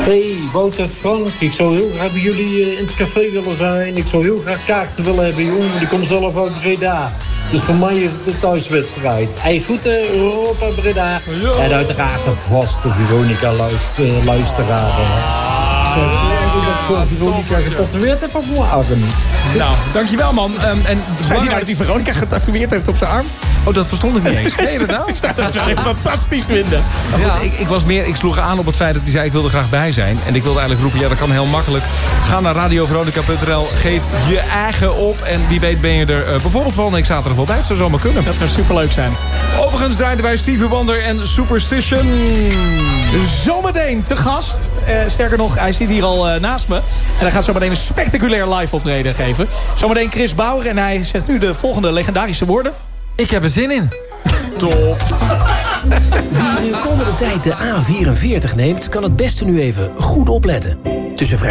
Hey, Wouter, Frank. Ik zou heel graag bij jullie in het café willen zijn. Ik zou heel graag kaarten willen hebben, jongen. Ik kom zelf uit Breda. Dus voor mij is het de thuiswedstrijd. Hey, groeten, Europa Breda. Ja. En uiteraard de vaste Veronica-luisteraar. Dat Veronica getatoeëerd heb op mijn arm. Nou, dankjewel, man. En zei hij nou dat die Veronica getatoeëerd heeft op zijn arm? Oh, dat verstond ik niet eens. Nee, inderdaad. Ik zou dat wel fantastisch vinden. Ja. Ik sloeg aan op het feit dat hij zei, ik wil er graag bij zijn. En ik wilde eigenlijk roepen, ja, dat kan heel makkelijk. Ga naar radioveronica.nl, geef je eigen op. En wie weet ben je er bijvoorbeeld volgende week zaterdag wel bij. Het zou zomaar kunnen. Dat zou superleuk zijn. Overigens draaiden wij Stevie Wonder en Superstition. Zometeen te gast. Sterker nog, hij zit hier al naast me. En hij gaat zometeen een spectaculair live optreden geven. Zometeen Chris Bauer. En hij zegt nu de volgende legendarische woorden. Ik heb er zin in. Top. Wie de komende tijd de A44 neemt, kan het beste nu even goed opletten. Tussen